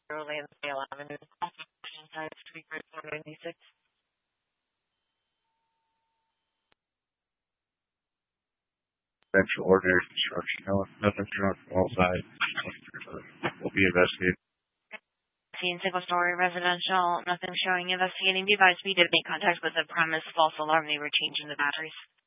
Lansdale Avenue. Street 496. Potential ordinary construction. Nothing wrong from all sides. Will be investigated. Seen single-story residential. Nothing showing investigating. Be advised we did make contact with the premise false alarm. They were changing the batteries.